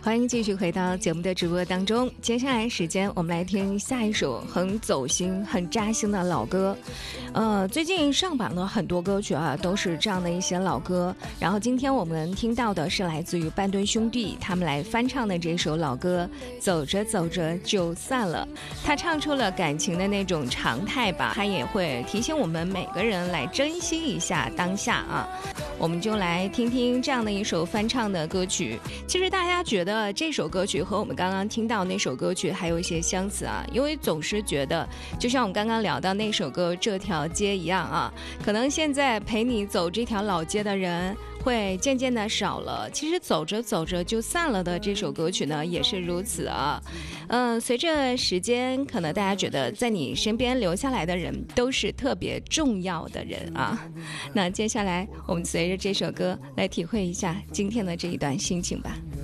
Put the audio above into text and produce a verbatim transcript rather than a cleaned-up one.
欢迎继续回到节目的直播当中。接下来时间我们来听下一首很走心很扎心的老歌。呃，最近上榜的很多歌曲啊都是这样的一些老歌，然后今天我们听到的是来自于半吨兄弟他们来翻唱的这首老歌走着走着就散了。他唱出了感情的那种常态吧，他也会提醒我们每个人来珍惜一下当下啊。我们就来听听这样的一首翻唱的歌曲。其实大家觉得这首歌曲和我们刚刚听到那首歌曲还有一些相似啊，因为总是觉得就像我们刚刚聊到那首歌这条街一样啊，可能现在陪你走这条老街的人会渐渐的少了，其实走着走着就散了的这首歌曲呢也是如此啊。嗯，随着时间可能大家觉得在你身边留下来的人都是特别重要的人啊。那接下来我们随着这首歌来体会一下今天的这一段心情吧。